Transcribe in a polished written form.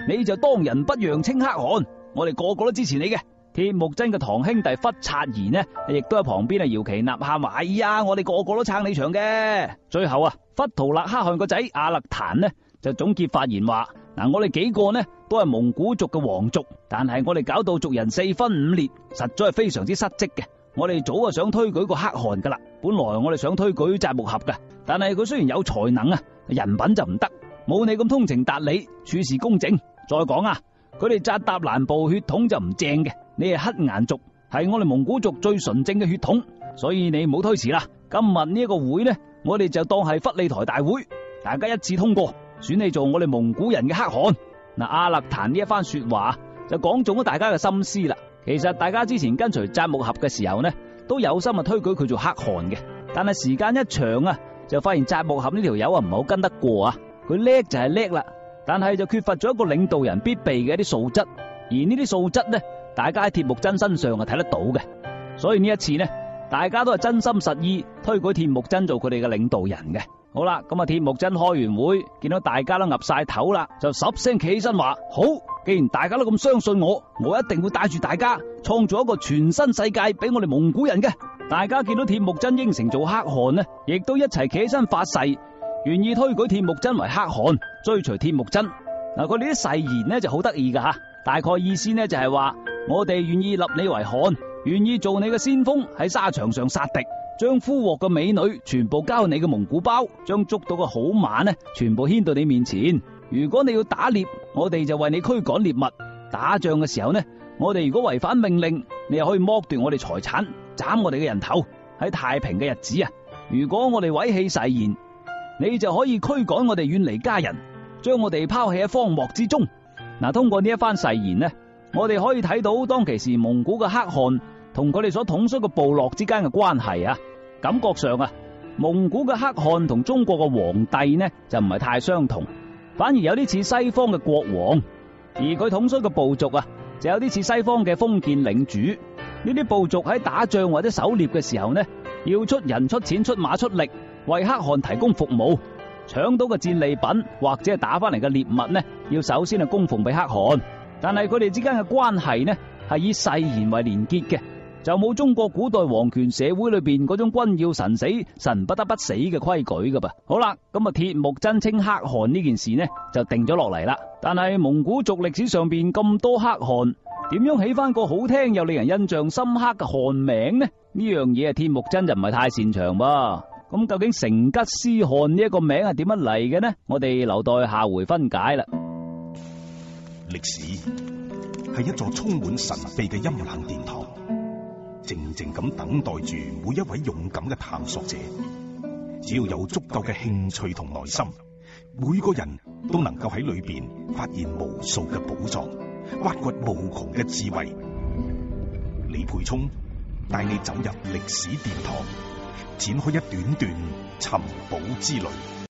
你就當仁不讓稱可汗，我哋個個都支持你嘅。鐵木真嘅堂兄弟忽察兒呢，亦都喺旁邊搖旗吶喊話：哎呀，我哋個個都撐你場嘅。最後忽圖勒可汗個仔阿勒坦呢就總結發言話：嗱，我哋幾個呢都係蒙古族嘅皇族，但係我哋搞到族人四分五裂，實在係非常之失職嘅。我哋早就想推舉個可汗噶啦，本來我哋想推舉札木合嘅，但係佢雖然有才能人品就唔得，冇你咁通情達理，處事公正。再講佢哋扎達蘭部血統就唔正嘅，你係黑顏族，係我哋蒙古族最純正嘅血統，所以你唔好推辭啦。今日呢一個會呢，我哋就當係弗里台大會，大家一致通過，選你做我哋蒙古人嘅可汗。阿勒坦呢一番說話就講中咗大家嘅心思啦。其實大家之前跟隨札木合嘅時候呢，都有心推舉佢做可汗嘅，但係時間一長就發現札木合呢條友唔係好跟得過佢叻就係叻啦，但係就缺乏咗一個領導人必備嘅一啲素質，而呢啲素質呢，大家喺鐵木真身上睇得到嘅。所以呢一次呢，大家都係真心實意推舉鐵木真做佢哋嘅領導人嘅。好啦，咁鐵木真開完會，見到大家都岌晒頭啦，就十聲企起身話：好，既然大家都咁相信我，我一定會帶住大家創造一個全新世界俾我哋蒙古人嘅。大家見到鐵木真應承做可汗呢，亦都一齊企起身發誓，願意推舉鐵木真為可汗，追隨鐵木真。佢哋啲誓言呢就好得意噶吓，大概意思呢就係話，我哋願意立你為汗，願意做你嘅先鋒，喺沙場上殺敵，將俘獲嘅美女全部交你嘅蒙古包，將捉到嘅好馬呢全部牽到你面前。如果你要打獵，我哋就為你驅趕獵物；打仗嘅時候呢，我哋如果違反命令，你又可以剝奪我哋財產，斬我哋嘅人頭。喺太平嘅日子如果我哋違棄誓言，你就可以驅趕我哋遠離家人，將我哋拋棄喺荒漠之中。通過呢一番誓言呢，我哋可以睇到當其時蒙古嘅可汗同佢哋所統率嘅部落之間嘅關係感覺上蒙古嘅可汗同中國嘅皇帝呢就唔係太相同，反而有啲似西方嘅國王，而佢統率嘅部族就有啲似西方嘅封建領主。呢啲部族喺打仗或者狩獵嘅時候呢，要出人出錢出馬出力為可汗提供服務，搶到嘅戰利品或者係打翻嚟嘅獵物呢，要首先係供奉俾可汗。但係佢哋之間嘅關係呢係以誓言為連結嘅，就冇中國古代皇權社會裏邊嗰種君要臣死臣不得不死嘅規矩噶噃。好啦，咁鐵木真稱可汗呢件事呢就定咗落嚟啦。但係蒙古族歷史上邊咁多可汗，點樣起翻個好聽又令人印象深刻嘅汗名呢？呢樣嘢鐵木真就唔係太擅長噃。咁究竟成吉思汗呢一個名係點樣嚟嘅呢？我哋留待下回分解啦。 歷史係一座充滿神秘嘅陰冷殿堂，靜靜咁等待住每一位勇敢嘅探索者。只要有足夠嘅興趣同耐心，每個人都能夠喺裏邊發現無數嘅寶藏，挖掘無窮嘅智慧。李培聰帶你走入歷史殿堂，展開一段段尋寶之旅。